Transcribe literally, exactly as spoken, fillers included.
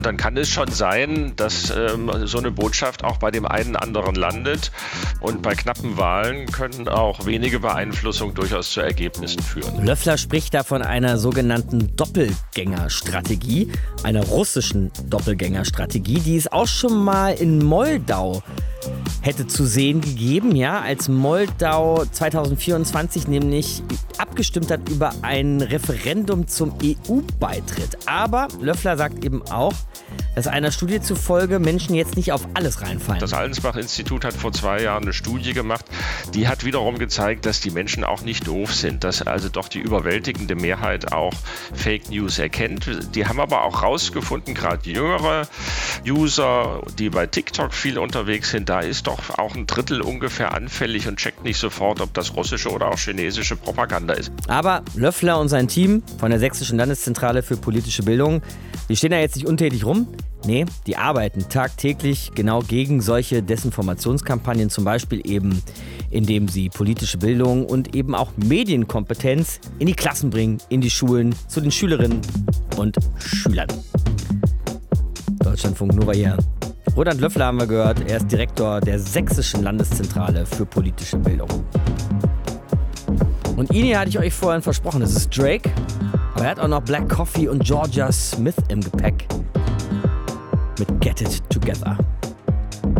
Dann kann es schon sein, dass ähm, so eine Botschaft auch bei dem einen anderen landet. Und bei knappen Wahlen können auch wenige Beeinflussungen durchaus zu Ergebnissen führen. Löffler spricht da von einer sogenannten Doppelgängerstrategie, einer russischen Doppelgängerstrategie, die es auch schon mal in Moldau hätte zu sehen gegeben, ja, als Moldau zwanzig vierundzwanzig nämlich abgestimmt hat über ein Referendum zum E U-Beitritt. Aber Löffler sagt eben auch, dass einer Studie zufolge Menschen jetzt nicht auf alles reinfallen. Das Allensbach-Institut hat vor zwei Jahren eine Studie gemacht, die hat wiederum gezeigt, dass die Menschen auch nicht doof sind, dass also doch die überwältigende Mehrheit auch Fake News erkennt. Die haben aber auch rausgefunden, gerade jüngere User, die bei TikTok viel unterwegs sind, da ist doch auch ein Drittel ungefähr anfällig und checkt nicht sofort, ob das russische oder auch chinesische Propaganda ist. Aber Löffler und sein Team von der Sächsischen Landeszentrale für politische Bildung, die stehen da jetzt nicht untätig rum. Nee, die arbeiten tagtäglich genau gegen solche Desinformationskampagnen, zum Beispiel eben, indem sie politische Bildung und eben auch Medienkompetenz in die Klassen bringen, in die Schulen, zu den Schülerinnen und Schülern. Deutschlandfunk Nova hier. Roland Löffler haben wir gehört, er ist Direktor der Sächsischen Landeszentrale für politische Bildung. Und ihn hier hatte ich euch vorhin versprochen, das ist Drake, aber er hat auch noch Black Coffee und Georgia Smith im Gepäck mit Get It Together.